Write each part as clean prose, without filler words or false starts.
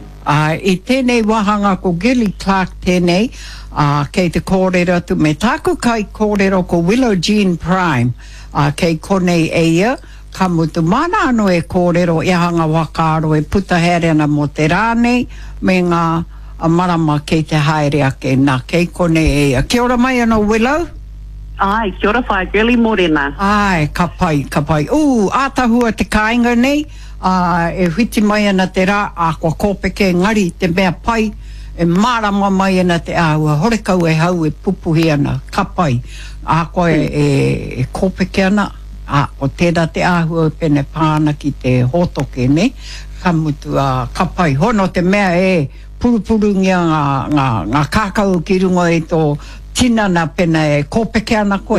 I tēnei wahanga ko Gilly Clark tēnei, kei te kōrero tu me tāku kai kōrero ko Willow Jean Prime, kei konei eia, ka mutu mana anō e kōrero e hanga wakaro e puta herena mo te rānei, me ngā marama kei te haere ake nā kei konei eia. Kia ora mai anō Willow? Ai, kia ora whai, Gilly Morena. Ai, ka pai. Ātahua te kāinga nei, e whiti mai ana te rā, kua kōpeke ngari te mea pai, e marama mai ana te āhua, horekau e hau e pupuhi ana, ka pai. Koe e kōpeke ana, o tēnā te āhua pene pāna ki te hotoke ne, ka mutu ka pai. Hono te mea e purupuru ngia ngā kākau ki rungo e tō tinana pena e kōpeke ana koe.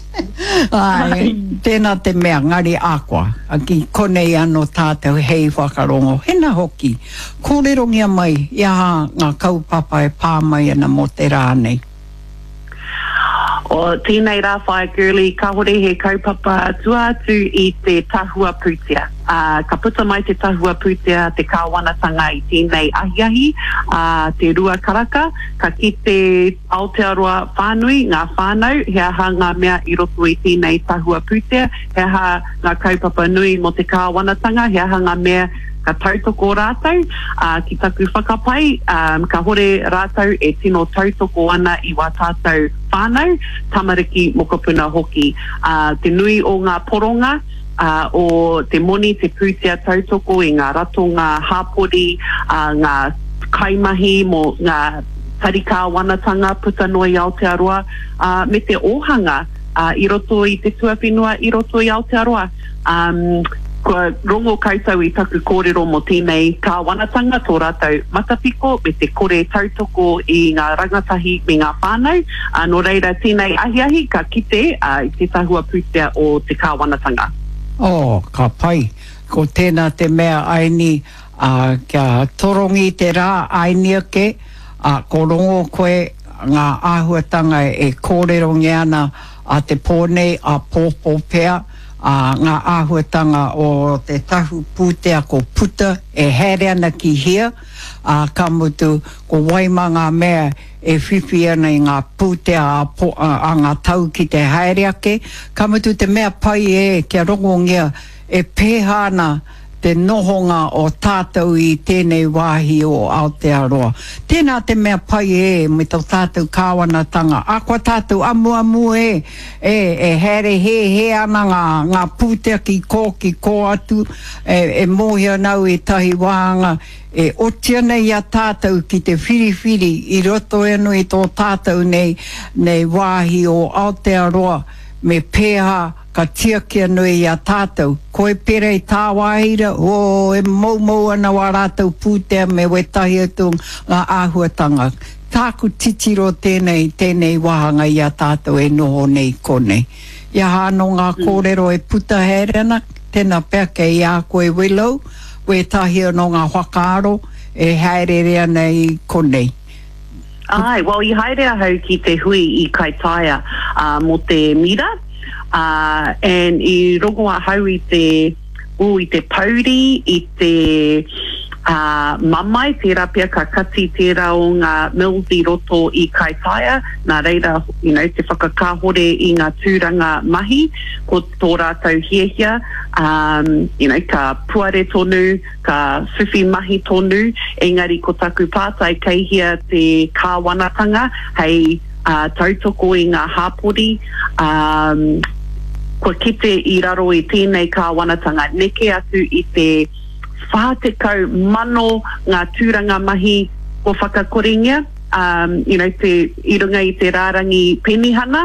Tēnā te mea ngari ākoa. Aki konei anō tātou hei whakarongo. Hena hoki. Kōrerongia mai, ia ngā kaupapa e pā mai ana mo te rānei. O tēnei rā whai Gilly, ka hore he kaupapa tuatu I te tahua pūtea. Ka puta mai te tahua pūtea, te kāwanatanga I tēnei ahiahi, te rua karaka, ka kite Aotearoa whānui, ngā whānau, hea ha ngā mea I roto I tēnei tahua pūtea, hea ha ngā kaupapa nui mo te kāwanatanga, hea ha ngā mea ka tautoko rātou, ki taku whakapai, ka hore rātou e tino tautoko ana I wā tātou whānau, tamariki mokopuna hoki. Te nui o ngā poronga, o te moni te pūtea tautoko I ngā rato ngā hāpori, ngā kaimahi mo ngā tarika wanatanga puta noi Aotearoa, me te ohanga I roto I te tuawhenua I roto I Aotearoa. Kua rongo koutou I taku kōrero mo tēnei kāwanatanga tō rātou matapiko me te kore tautoko I ngā rangatahi me ngā whānau. Nō reira tēnei ahiahi ka kite I te tahua pūtea o te kāwanatanga. Ka pai. Ko tēnā te mea aini kia torongi te rā aini ake, ko rongo koe ngā āhuatanga e kōrerongi ana a te pōnei a pōpō pēa, ngā āhuatanga o te tahu pūtea ko puta e here ana ki hia, ka mutu ko waima ngā mea e whiwhi ana I ngā pūtea a ngā tau ki te haere ake, ka mutu te mea pai e kia rongongia e pēhana te nohonga o tātou I tēnei wāhi o Aotearoa. Tēnā te mea pai e me tau tātou kāwanatanga. Kua tātou amu e here he ana ngā pūtea ki kō atu, e mōhia nau E tahi wāhanga, e otia nei a tātou ki te whiriwhiri I roto enu I tō tātou nei wāhi o Aotearoa, me pēha ka tiakia nui a tātou. Koe pere I tā wāhira, e mau ana wā rātou pūtea me wetahi atu ngā āhuatanga. Tāku titiro tēnei wahanga I a tātou e noho nei konei. Ia hāno ngā kōrero e puta herena, tēnā pēa kei a koe Willow, wetahi no ngā whakaaro e haere ana I konei. Ai, well, I haere hau ki te hui I Kaitaia mo te mira, and I rongo a hau I te pauri, I te mamai, tērā pia ka kati tērā o ngā mills I roto I Kaitaia, nā reira, te whakakāhore I ngā tūranga mahi, ko tō rātou hiehia, ka puare tonu, ka whiwhi mahi tonu, engari ko taku pātai keihia te kāwanatanga, hei tautoko I ngā hāpori, kua kite I raro I tēnei kāwanatanga, neke atu I te whātekau mano ngā tūranga mahi ko whakakoringia, te irunga I te rārangi penihana,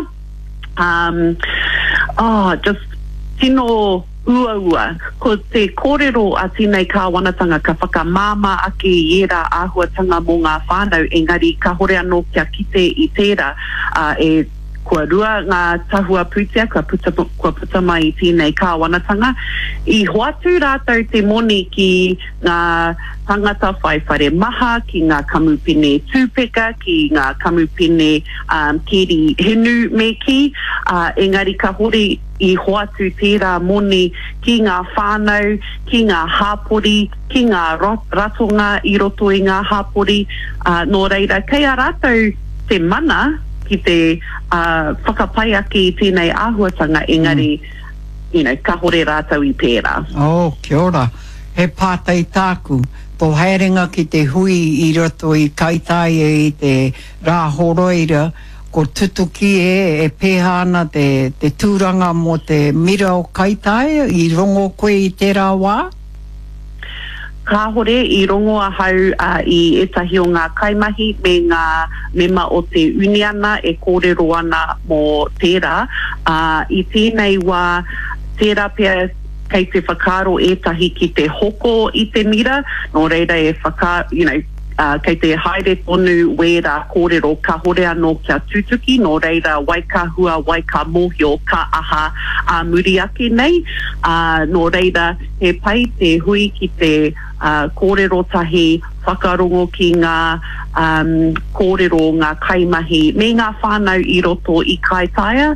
just tino ua, ko te kōrero a tēnei kāwanatanga ka whakamāma ake I era āhuatanga mō ngā whānau, engari ka hore anō kia kite I tērā, kua rua ngā tahua pūtea, kua puta mai I tēnei kāwanatanga. I hoatu rātou te moni ki ngā tangata whai whare maha, ki ngā kamupene tūpeka, ki ngā kamupene keri henu me ki, engari ka hore i hoatu tērā moni ki ngā whānau, ki ngā hāpori, ki ngā ratonga i roto i ngā hāpori. Nō reira, kei a rātou te mana ki te whakapai ake i tēnei āhuatanga, engari, ka hore rātou i pērā. Kia ora. He pātai tāku. Tō haerenga ki te hui i roto i Kaitaia i te rā horoira, ko tutuki e pēhana te tūranga mo te mira o Kaitaia i rongo koe i tērā wā? Ka hore i rongo a hau i etahi o ngā kaimahi me ngā mema o te uniana e kōrero ana mo tērā. I tēnei wā tērā pia kei te whakaro etahi ki te hoko i te mira, nō reira e kei te haere tonu wera kōrero ka hore anō kia tutuki, nō reira waikahua, waikamōhio, ka aha muri ake nei. Nō reira he pai te hui ki te kōrero tahi whakarongo ki ngā kōrero ngā kaimahi me ngā whānau i roto i Kaitaia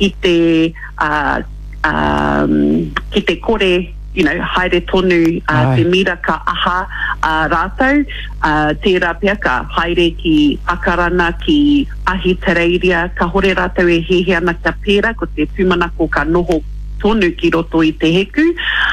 ki te kore, haere tonu te mira ka aha rātou, tērā pia ka haere ki akarana ki ahi tereiria, ka hore rātou e hehe ana kia pēra, ko te tūmanako ka noho tonu ki roto i te heku.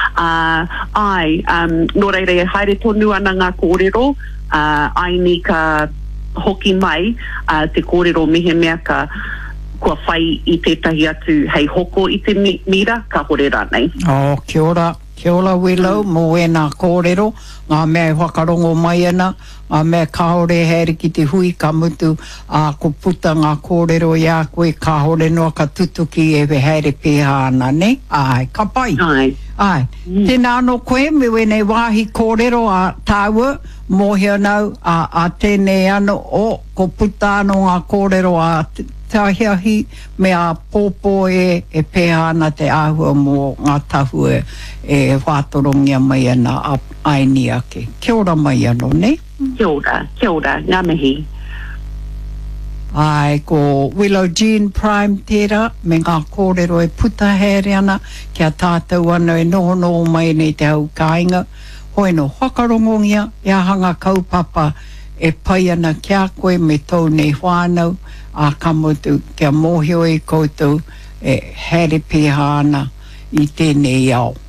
Nō reira e haere tonu ana ngā kōrero, aini ka hoki mai te kōrero mehe mea ka kua whai i tētahi atu hei hoko i te mira, ka hore rānei. Kia ora. Kia ora Willow, mō e nā kōrero, ngā mea whakarongo mai ana, ngā mea kaore haere ki te hui ka mutu, ko puta ngā kōrero i a koe, ka hore noa ka tutuki e haere pēha ana, ne? Ka pai. Tēnā no koe, me wenei wāhi kōrero a tāua, mōhia nau a tēnei ano ko puta anō ngā kōrero a tahiahi me a pōpō e pēha ana te āhua mō ngā tahu e whātorongia mai ana aini ake. Kia ora mai ano, ne? Kia ora, ngā mihi. Ko Willow Jean Prime tērā, me ngā kōrero e puta haere ana, kia tātou ana e noho mai nei te hau kāinga. Hoi no whakarongongia, ia hanga kaupapa e pai ana kia koe me tau nei whānau, a kamutu kia mōhio i koutou e haere pēha ana i tēnei au.